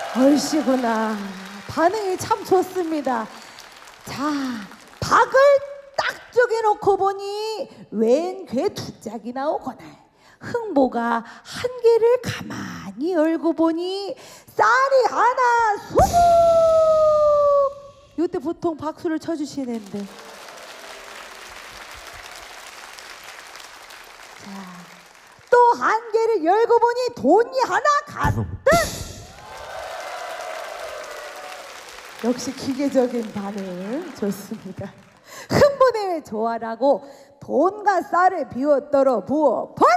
얼씨구나. 반응이 참 좋습니다. 자, 박을 딱 쪼개놓고 보니 웬 괴 두 짝이 나오거늘. 흥보가 한 개를 가만히 열고 보니 쌀이 하나 수북. 요때 보통 박수를 쳐주시는데. 자, 또 한 개를 열고 보니 돈이 하나 가득. 역시 기계적인 반응 좋습니다. 흥분의 조화라고 돈과 쌀을 비워 떨어 부어 펑!